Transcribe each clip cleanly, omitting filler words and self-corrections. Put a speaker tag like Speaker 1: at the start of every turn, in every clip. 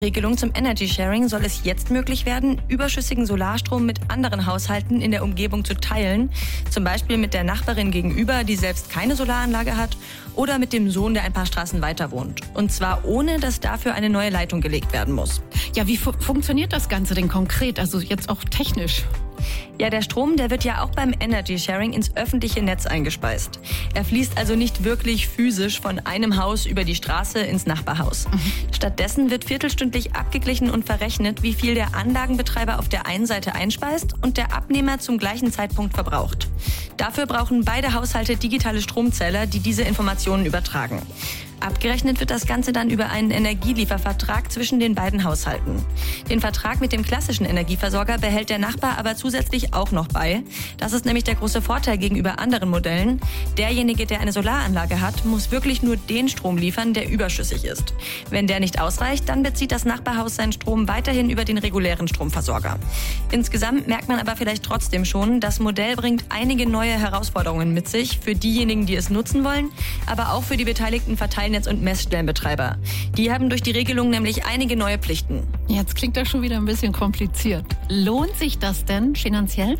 Speaker 1: Regelung zum Energy Sharing soll es jetzt möglich werden, überschüssigen Solarstrom mit anderen Haushalten in der Umgebung zu teilen. Zum Beispiel mit der Nachbarin gegenüber, die selbst keine Solaranlage hat, oder mit dem Sohn, der ein paar Straßen weiter wohnt. Und zwar ohne, dass dafür eine neue Leitung gelegt werden muss.
Speaker 2: Ja, wie funktioniert das Ganze denn konkret, also jetzt auch technisch?
Speaker 1: Ja, der Strom, der wird ja auch beim Energy Sharing ins öffentliche Netz eingespeist. Er fließt also nicht wirklich physisch von einem Haus über die Straße ins Nachbarhaus. Stattdessen wird viertelstündlich abgeglichen und verrechnet, wie viel der Anlagenbetreiber auf der einen Seite einspeist und der Abnehmer zum gleichen Zeitpunkt verbraucht. Dafür brauchen beide Haushalte digitale Stromzähler, die diese Informationen übertragen. Abgerechnet wird das Ganze dann über einen Energieliefervertrag zwischen den beiden Haushalten. Den Vertrag mit dem klassischen Energieversorger behält der Nachbar aber zusätzlich auch noch bei. Das ist nämlich der große Vorteil gegenüber anderen Modellen. Derjenige, der eine Solaranlage hat, muss wirklich nur den Strom liefern, der überschüssig ist. Wenn der nicht ausreicht, dann bezieht das Nachbarhaus seinen Strom weiterhin über den regulären Stromversorger. Insgesamt merkt man aber vielleicht trotzdem schon, das Modell bringt einige neue Herausforderungen mit sich für diejenigen, die es nutzen wollen, aber auch für die beteiligten Verteilnetz- und Messstellenbetreiber. Die haben durch die Regelung nämlich einige neue Pflichten.
Speaker 2: Jetzt klingt das schon wieder ein bisschen kompliziert. Lohnt sich das denn finanziell?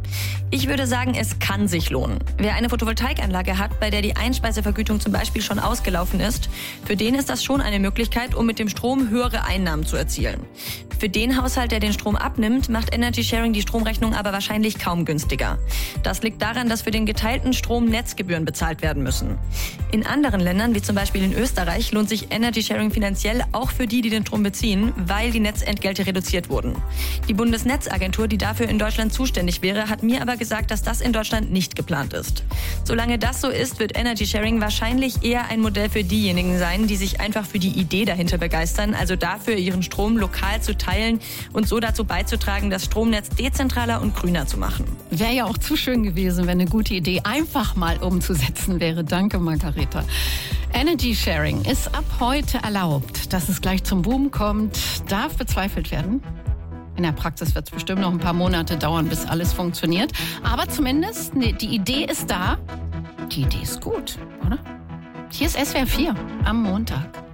Speaker 1: Ich würde sagen, es kann sich lohnen. Wer eine Photovoltaikanlage hat, bei der die Einspeisevergütung zum Beispiel schon ausgelaufen ist, für den ist das schon eine Möglichkeit, um mit dem Strom höhere Einnahmen zu erzielen. Für den Haushalt, der den Strom abnimmt, macht Energy Sharing die Stromrechnung aber wahrscheinlich kaum günstiger. Das liegt daran, dass für den geteilten Strom Netzgebühren bezahlt werden müssen. In anderen Ländern, wie zum Beispiel in Österreich, lohnt sich Energy Sharing finanziell auch für die den Strom beziehen, weil die Netzentgelte reduziert wurden. Die Bundesnetzagentur, die dafür in Deutschland zuständig wäre, hat mir aber gesagt, dass das in Deutschland nicht geplant ist. Solange das so ist, wird Energy Sharing wahrscheinlich eher ein Modell für diejenigen sein, die sich einfach für die Idee dahinter begeistern, also dafür, ihren Strom lokal zu teilen und so dazu beizutragen, das Stromnetz dezentraler und grüner zu machen.
Speaker 2: Wäre ja auch zu schön gewesen, wenn eine gute Idee einfach mal umzusetzen wäre. Danke, Margareta. Energy Sharing ist ab heute erlaubt. Dass es gleich zum Boom kommt, darf bezweifelt werden. In der Praxis wird es bestimmt noch ein paar Monate dauern, bis alles funktioniert. Aber zumindest, die Idee ist da. Die Idee ist gut, oder? Hier ist SWR 4 am Montag.